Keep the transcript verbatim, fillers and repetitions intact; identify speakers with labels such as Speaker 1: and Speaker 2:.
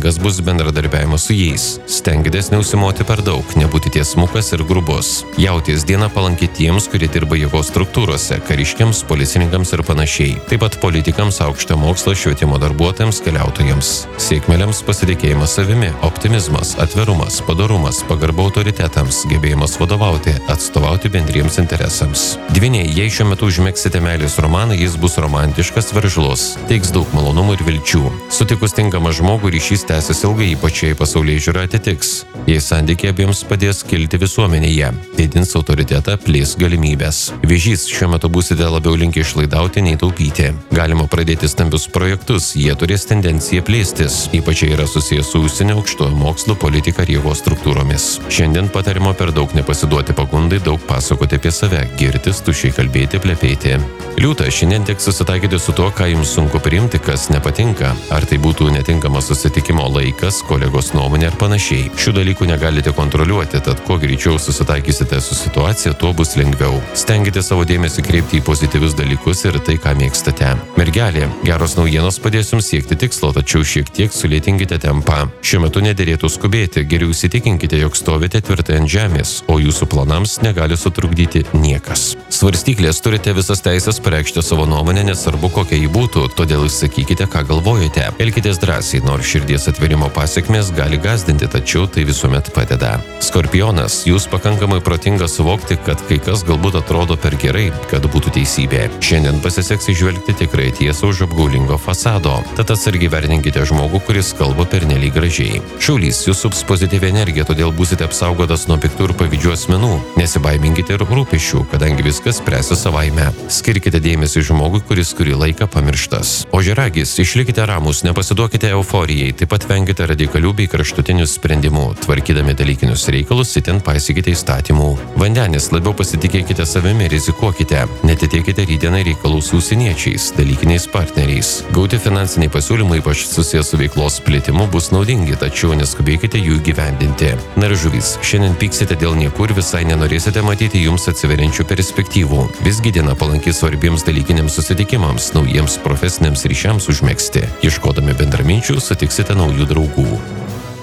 Speaker 1: Tikslingas bus bendradarbiavimas su jais. Stenkitės neužsimoti per daug, nebūti tiesmukas ir grubus. Jauties diena palanki tiems, kurie dirba jėgos struktūrose, kariškiams, policininkams ir panašiai. Taip pat politikams, aukšto mokslo, švietimo darbuotojams, keliautojams. Sėkmėliams pasitikėjimas savimi, optimizmas, atvirumas, padorumas, pagarba autoritetams, gebėjimas vadovauti, atstovauti bendriems interesams. Dvyniai, jei šiuo metu užmėgsite meilės romaną, jis bus romantiškas, veržlus, teiks daug malonumų ir vilčių. Sutikus tinkamą žmogų, ryšys tęsis ilgai, ypač jei pasaulėžiūra atitiks. Jei santykiai abiems padės kilti visuomenėje, didins autoritetą, plės galimybės. Vėžys, šiuo metu būsite labiau linkę išlaidauti nei taupyti. Galima pradėti stambius projektus, jie turės tendenciją plėstis, ypač jei yra susijęs su užsienio aukštojo mokslo, politika ir jėgos struktūromis. Šiandien patarimo per daug nepasiduoti pagundai, daug pasakoti apie save, girtis, tuščiai kalbėti, plepėti. Liūta, šiandien teks susitaikyti su tuo, ką jums sunku priimti, kas nepatinka. Ar tai būtų netinkamas susitikimo laikas, kolegos nuomonė ar panašiai. Šių dalykų negalite kontroliuoti, tad kuo greičiau susitaikysite su situacija, tuo bus lengviau. Stenkite savo dėmesį kreipti į pozityvius dalykus ir tai, ką mėgstate. Mergelė, geros naujienos padės jums siekti tikslo, tačiau šiek tiek sulėtinkite tempą. Šiuo metu nederėtų skubėti, geriau įsitikinkite, jog stovite tvirtai ant žemės, o jūsų planams negali sutrukdyti niekas. Svarstyklės, turite visas teisės pareikšti savo nuomonę, nesvarbu kokia ji būtų, todėl išsakykite, ką galvojate. Elkitės drąsiai, nors širdies atvirimo pasiekmės gali gąsdinti, tačiau tai visuomet padeda. Skorpionas, jūs pakankamai protingas suvokti, kad kai kas galbūt atrodo per gerai, kad būtų teisybė. Šiandien pasiseks įžvelgti tikrai tiesą už apgaulingo fasado, tad atsargiai vertinkite žmogų, kuris kalba pernelyg gražiai. Šaulys, jūs sups pozityvi energija, todėl būsite apsaugotas nuo piktų ir pavydžių asmenų. Nesibaiminkite ir rūpesčių, kadangi viskas spręsi savaime. Skirkite dėmesį žmogui, kuris kurį laiką pamirštas. Ožiaragis, išlikite ramus, nepasiduokite euforijai, taip pat venkite radikalių bei kraštutinių sprendimų. Tvarkydami dalykinius reikalus, itin paisykite įstatymų. Vandenis, labiau pasitikėkite savimi, rizikuokite. Netitikite rytdienai reikalų su užsieniečiais, dalykiniais partneriais. Gauti finansiniai pasiūlymai, ypač susijęs su veiklos plėtimu, bus naudingi, tačiau neskubėkite jų gyvendinti. Na ir žuvys, šiandien pyksite dėl niekur, visai nenorėsite matyti jums atsiveriančių perspektyvų. Visgi diena palanki svarbiems dalykiniams susitikimams, naujiems profesiniams ryšiams užmegzti. Ieškodami bendraminčių sutiksite naujų draugų.